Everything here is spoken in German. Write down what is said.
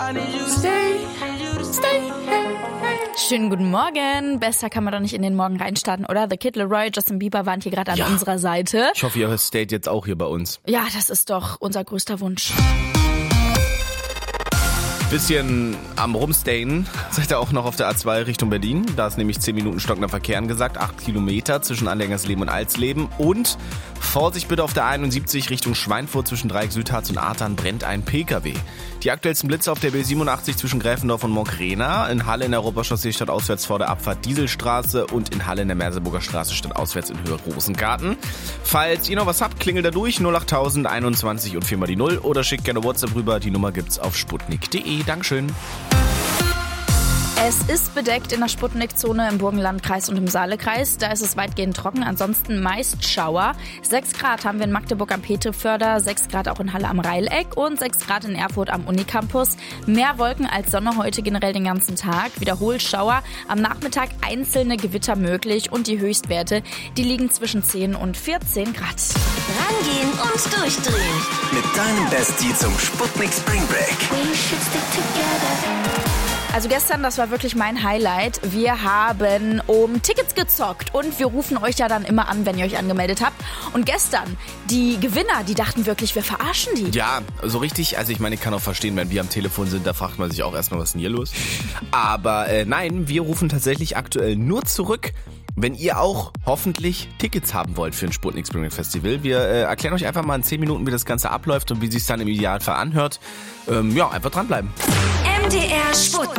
Schönen guten Morgen. Besser kann man doch nicht in den Morgen reinstarten, oder? The Kid Laroi, Justin Bieber waren hier gerade an unserer Seite. Ich hoffe, ihr stayt jetzt auch hier bei uns. Ja, das ist doch unser größter Wunsch. Bisschen am Rumstayen seid ihr auch noch auf der A2 Richtung Berlin. Da ist nämlich 10 Minuten stockender Verkehr angesagt, 8 Kilometer zwischen Anlängersleben und Alsleben. Und Vorsicht bitte auf der 71 Richtung Schweinfurt zwischen Dreieck Südharz und Artern brennt ein PKW. Die aktuellsten Blitze auf der B87 zwischen Gräfendorf und Monkrena, in Halle in der Europachaussee stadtauswärts vor der Abfahrt Dieselstraße und in Halle in der Merseburger Straße stadtauswärts in Höhe Rosengarten. Falls ihr noch was habt, klingelt da durch 08000 21 und 4 mal die 0 oder schickt gerne WhatsApp rüber. Die Nummer gibt's auf sputnik.de. Dankeschön. Es ist bedeckt in der Sputnik-Zone im Burgenlandkreis und im Saalekreis. Da ist es weitgehend trocken, ansonsten meist Schauer. 6 Grad haben wir in Magdeburg am Petreförder, 6 Grad auch in Halle am Reileck und 6 Grad in Erfurt am Unicampus. Mehr Wolken als Sonne heute generell den ganzen Tag. Wiederholt Schauer. Am Nachmittag einzelne Gewitter möglich und die Höchstwerte, die liegen zwischen 10 und 14 Grad. Rangehen und durchdrehen. Mit deinem Bestie zum Sputnik Spring Break. Also gestern, das war wirklich mein Highlight. Wir haben um Tickets gezockt und wir rufen euch ja dann immer an, wenn ihr euch angemeldet habt. Und gestern, die Gewinner, die dachten wirklich, wir verarschen die. Ja, so richtig, also ich meine, ich kann auch verstehen, wenn wir am Telefon sind, da fragt man sich auch erstmal, was ist denn hier los? Aber nein, wir rufen tatsächlich aktuell nur zurück, wenn ihr auch hoffentlich Tickets haben wollt für ein Sputnik Spring Break Festival. Wir erklären euch einfach mal in 10 Minuten, wie das Ganze abläuft und wie es sich dann im Idealfall anhört. Einfach dranbleiben. MDR Sputnik.